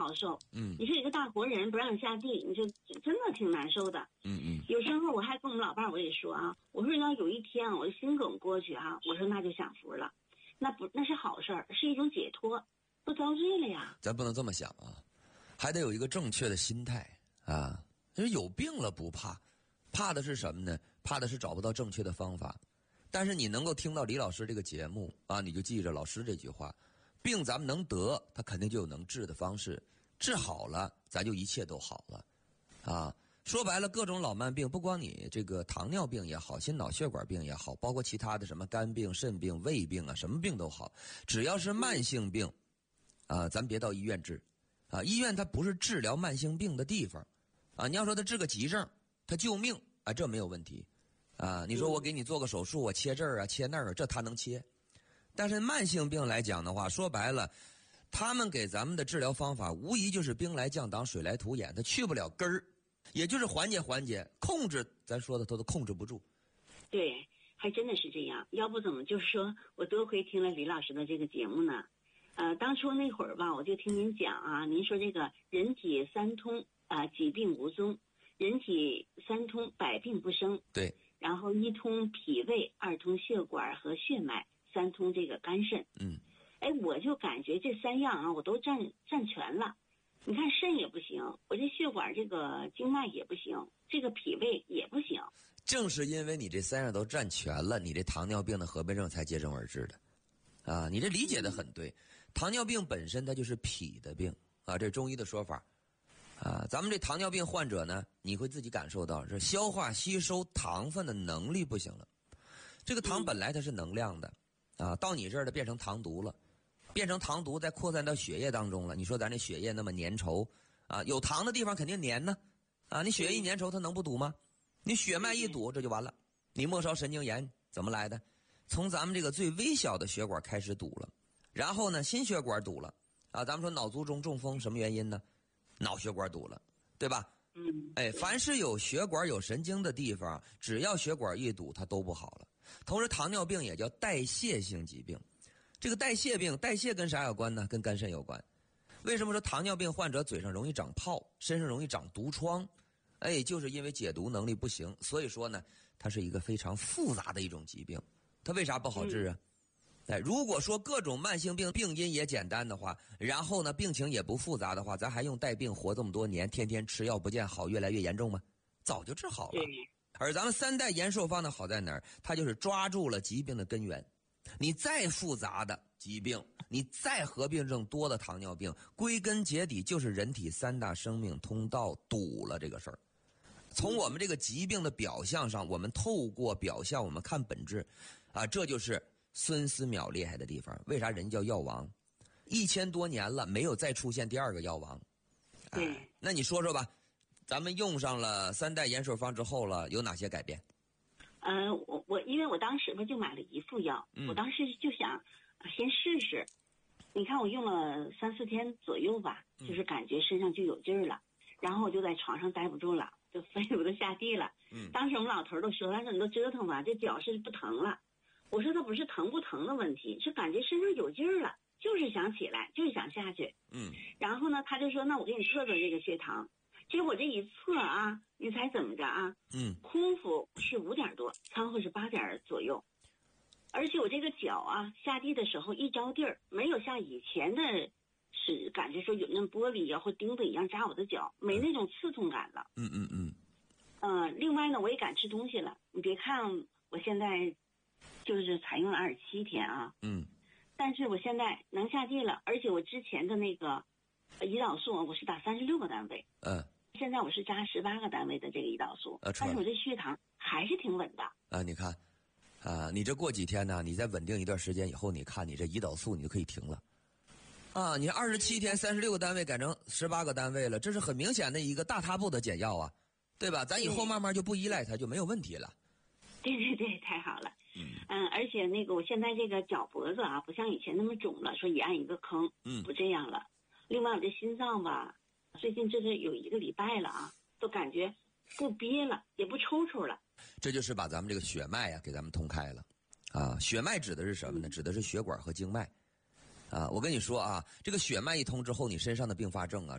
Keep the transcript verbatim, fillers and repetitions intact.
好受。 嗯， 你说一个大活人不让你下地，你说真的挺难受的。 嗯嗯， 有时候我还跟我们老伴儿我也说啊，我说要有一天我的心梗过去啊，我说那就享福了，那不那是好事儿，是一种解脱，都遭罪了呀。 咱不能这么想啊，还得有一个正确的心态啊。就是有病了不怕，怕的是什么呢？怕的是找不到正确的方法。但是你能够听到李老师这个节目啊，你就记着老师这句话：病咱们能得，他肯定就有能治的方式，治好了，咱就一切都好了啊。说白了，各种老慢病，不光你这个糖尿病也好，心脑血管病也好，包括其他的什么肝病、肾病、胃病啊，什么病都好，只要是慢性病啊，咱别到医院治啊。医院它不是治疗慢性病的地方啊。你要说他治个急症，他救命啊，这没有问题啊。你说我给你做个手术，我切这儿啊，切那儿，这他能切。但是慢性病来讲的话，说白了，他们给咱们的治疗方法无疑就是兵来将挡，水来土掩，他去不了根儿，也就是缓解缓解，控制咱说的他都控制不住。 对，还真的是这样。要不怎么就是说我多亏听了李老师的这个节目呢？呃，当初那会儿吧，我就听您讲啊，您说这个人体三通啊、呃，疾病无踪；人体三通，百病不生。 对。 然后一通脾胃，二通血管和血脉，三通这个肝肾。 嗯。 哎，我就感觉这三样啊，我都占占全了。你看肾也不行，我这血管这个经脉也不行，这个脾胃也不行。 正是因为你这三样都占全了，你这糖尿病的合并症才接踵而至的。啊，你这理解的很对。糖尿病本身它就是脾的病啊，这是中医的说法。啊，咱们这糖尿病患者呢，你会自己感受到，是消化吸收糖分的能力不行了。这个糖本来它是能量的，啊，到你这儿的变成糖毒了，变成糖毒再扩散到血液当中了。你说咱这血液那么粘稠啊，有糖的地方肯定粘呢，啊，你血液一粘稠它能不堵吗？你血脉一堵这就完了。你末梢神经炎怎么来的？从咱们这个最微小的血管开始堵了，然后呢心血管堵了啊。咱们说脑卒中中风什么原因呢？脑血管堵了，对吧？ 嗯， 哎，凡是有血管有神经的地方，只要血管一堵它都不好了。同时糖尿病也叫代谢性疾病，这个代谢病代谢跟啥有关呢？跟肝肾有关。为什么说糖尿病患者嘴上容易长泡，身上容易长毒疮？哎，就是因为解毒能力不行。所以说呢，它是一个非常复杂的一种疾病。它为啥不好治啊？哎，如果说各种慢性病病因也简单的话，然后呢病情也不复杂的话，咱还用带病活这么多年，天天吃药不见好，越来越严重吗？早就治好了。而咱们三代延寿方的好在哪儿？它就是抓住了疾病的根源。你再复杂的疾病，你再合并症多的糖尿病，归根结底就是人体三大生命通道堵了这个事儿。从我们这个疾病的表象上，我们透过表象我们看本质啊，这就是孙思邈厉害的地方。为啥人叫药王？一千多年了，没有再出现第二个药王。 对、 哎，那你说说吧，咱们用上了三代延寿方之后了，有哪些改变？ 呃，我我因为我当时吧就买了一副药、嗯，我当时就想先试试。你看我用了三四天左右吧，就是感觉身上就有劲儿了、嗯，然后我就在床上待不住了，就飞我都下地了。嗯，当时我们老头都说，他说你都折腾吧，这脚是不疼了。我说他不是疼不疼的问题，是感觉身上有劲儿了，就是想起来，就是想下去。嗯，然后呢，他就说那我给你测测这个血糖。结果我这一测啊，你猜怎么着啊？嗯，空腹是五点多，餐后是八点左右。而且我这个脚啊，下地的时候一着地儿，没有像以前的是感觉说有那玻璃啊或钉子一样扎我的脚，没那种刺痛感了。嗯嗯嗯。嗯、呃，另外呢，我也敢吃东西了。你别看我现在就是采用了二十七天啊，嗯，但是我现在能下地了，而且我之前的那个胰岛素我是打三十六个单位，嗯，现在我是扎十八个单位的这个胰岛素，啊、但是我这血糖还是挺稳的啊。你看，啊，你这过几天呢，你再稳定一段时间以后，你看你这胰岛素你就可以停了，啊，你二十七天三十六个单位改成十八个单位了，这是很明显的一个大踏步的减药啊，对吧？咱以后慢慢就不依赖它，就没有问题了。 对对对，太好了。嗯嗯，而且那个我现在这个脚脖子啊，不像以前那么肿了，说一按一个坑，嗯，不这样了。另外我这心脏吧，最近这是有一个礼拜了啊，都感觉不憋了，也不抽抽了。 这就是把咱们这个血脉啊给咱们通开了，啊，血脉指的是什么呢？嗯、指的是血管和经脉。啊，我跟你说啊，这个血脉一通之后，你身上的并发症啊。